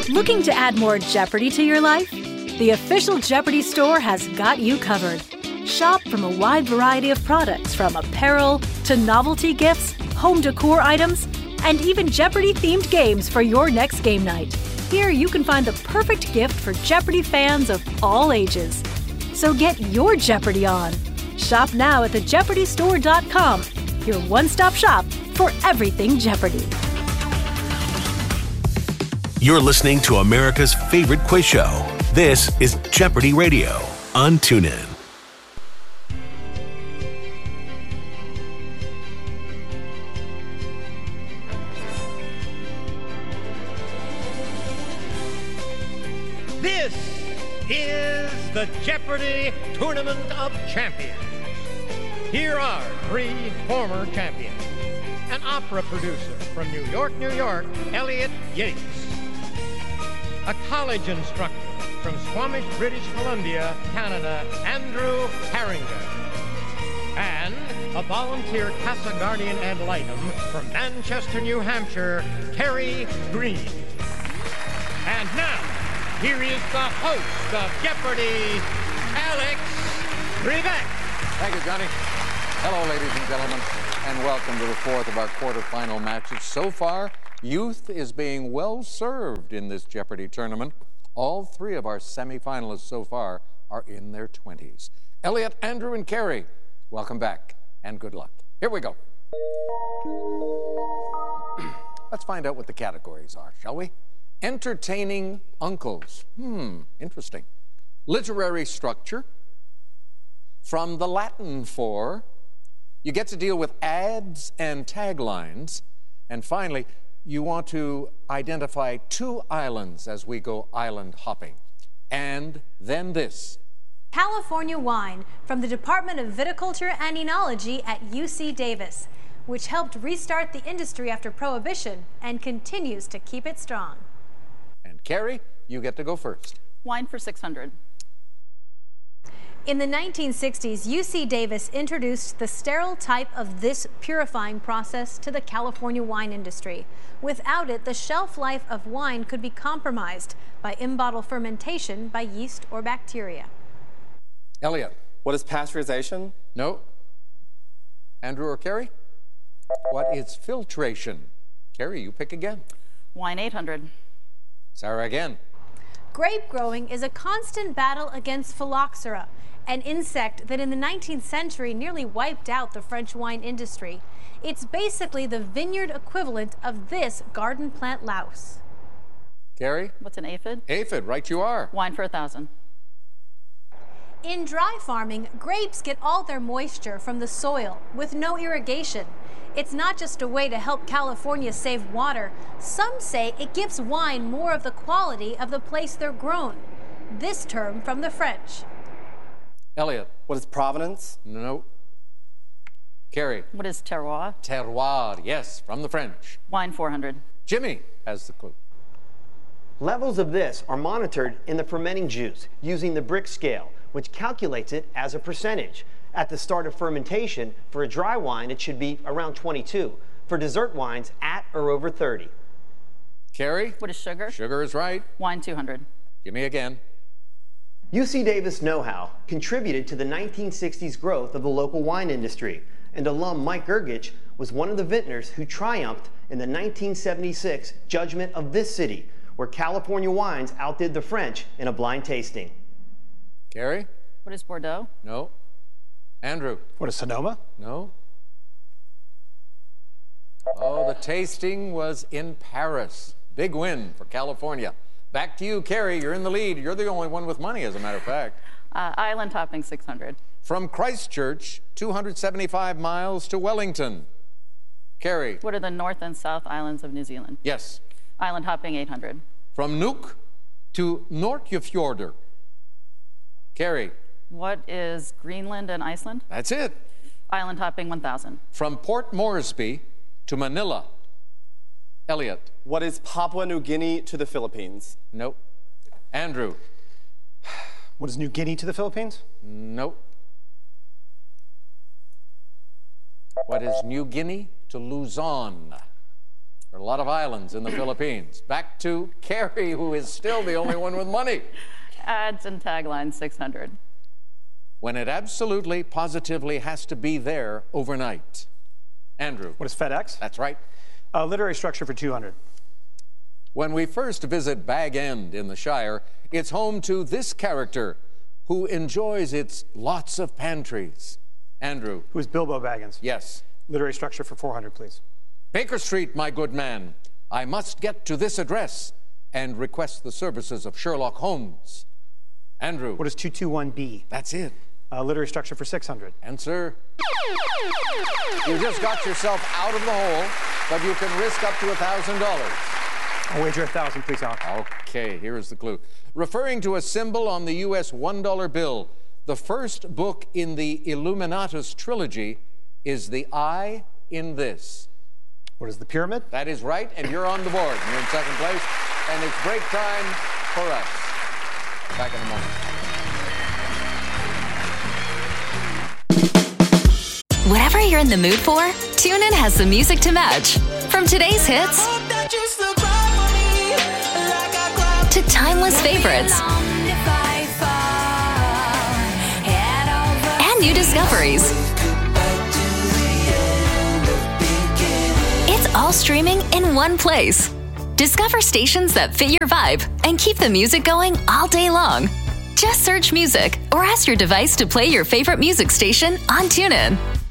Looking to add more Jeopardy to your life? The official Jeopardy store has got you covered. Shop from a wide variety of products from apparel to novelty gifts, home decor items, and even Jeopardy-themed games for your next game night. Here you can find the perfect gift for Jeopardy fans of all ages. So get your Jeopardy on. Shop now at thejeopardystore.com, your one-stop shop for everything Jeopardy. You're listening to America's favorite quiz show. This is Jeopardy Radio on TuneIn. This is the Jeopardy Tournament of Champions. Here are three former champions. An opera producer from New York, Elliot Yates. A college instructor from Squamish, British Columbia, Canada, Andrew Harringer. And a volunteer Casa Guardian ad litem from Manchester, New Hampshire, Terry Green. And now, here is the host of Jeopardy, Alex Trebek. Thank you, Johnny. Hello, ladies and gentlemen, and welcome to the fourth of our quarterfinal matches. So far, youth is being well served in this Jeopardy tournament. All three of our semifinalists so far are in their 20s. Elliot, Andrew, and Carrie, welcome back, and good luck. Here we go. Let's find out what the categories are, shall we? Entertaining uncles. Interesting. Literary structure. From the Latin for. You get to deal with ads and taglines. And finally, you want to identify two islands as we go island hopping. And then this. California wine from the Department of Viticulture and Enology at UC Davis, which helped restart the industry after Prohibition and continues to keep it strong. And Carrie, you get to go first. Wine for 600. In the 1960s, UC Davis introduced the sterile type of this purifying process to the California wine industry. Without it, the shelf life of wine could be compromised by in-bottle fermentation by yeast or bacteria. Elliot. What is pasteurization? No. Andrew or Carrie? What is filtration? Carrie, you pick again. Wine 800. Sarah again. Grape growing is a constant battle against phylloxera, an insect that in the 19th century nearly wiped out the French wine industry. It's basically the vineyard equivalent of this garden plant louse. Carrie? What's an aphid? Aphid, right you are. Wine for 1,000. In dry farming, grapes get all their moisture from the soil with no irrigation. It's not just a way to help California save water. Some say it gives wine more of the quality of the place they're grown. This term from the French. Elliot. What is provenance? No. Carrie. What is terroir? Terroir, yes, from the French. Wine 400. Jimmy has the clue. Levels of this are monitored in the fermenting juice using the Brick scale, which calculates it as a percentage. At the start of fermentation, for a dry wine, it should be around 22. For dessert wines, at or over 30. Carrie? What is sugar? Sugar is right. Wine 200. Give me again. UC Davis know-how contributed to the 1960s growth of the local wine industry, and alum Mike Gergich was one of the vintners who triumphed in the 1976 Judgment of this city, where California wines outdid the French in a blind tasting. Carrie? What is Bordeaux? No. Andrew? What is Sonoma? No. Oh, the tasting was in Paris. Big win for California. Back to you, Carrie. You're in the lead. You're the only one with money, as a matter of fact. Island hopping 600. From Christchurch, 275 miles to Wellington. Carrie? What are the North and South Islands of New Zealand? Yes. Island hopping 800. From Nuuk to Nortjefjordur. Carrie? What is Greenland and Iceland? That's it. Island hopping 1,000. From Port Moresby to Manila. Elliot? What is Papua New Guinea to the Philippines? Nope. Andrew? What is New Guinea to the Philippines? Nope. What is New Guinea to Luzon? There are a lot of islands in the Philippines. Back to Carrie, who is still the only one with money. Ads and taglines, 600. When it absolutely, positively has to be there overnight. Andrew. What is FedEx? That's right. Literary structure for 200. When we first visit Bag End in the Shire, it's home to this character who enjoys its lots of pantries. Andrew. Who is Bilbo Baggins? Yes. Literary structure for 400, please. Baker Street, my good man. I must get to this address and request the services of Sherlock Holmes. Andrew. What is 221B? That's it. Literary structure for 600. Answer. You just got yourself out of the hole, but you can risk up to $1,000. I'll wager 1,000, please, Al. Okay, here is the clue. Referring to a symbol on the U.S. $1 bill, the first book in the Illuminatus trilogy is the eye in this. What is the pyramid? That is right, and you're on the board. You're in second place, and it's break time for us. Back in a moment. Whatever you're in the mood for, TuneIn has the music to match. From today's hits to timeless favorites and new discoveries. It's all streaming in one place. Discover stations that fit your vibe and keep the music going all day long. Just search music or ask your device to play your favorite music station on TuneIn.